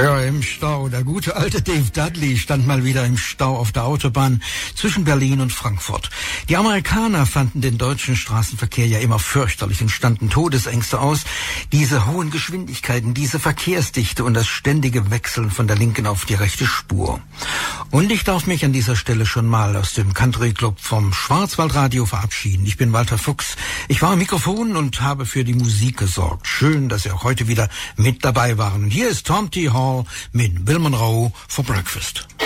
Ja, im Stau. Der gute alte Dave Dudley stand mal wieder im Stau auf der Autobahn zwischen Berlin und Frankfurt. Die Amerikaner fanden den deutschen Straßenverkehr ja immer fürchterlich und standen Todesängste aus. Diese hohen Geschwindigkeiten, diese Verkehrsdichte und das ständige Wechseln von der linken auf die rechte Spur. Und ich darf mich an dieser Stelle schon mal aus dem Country Club vom Schwarzwaldradio verabschieden. Ich bin Walter Fuchs. Ich war am Mikrofon und habe für die Musik gesorgt. Schön, dass Sie auch heute wieder mit dabei waren. Und hier ist Tom T. Hall mit Bill Monroe for Breakfast.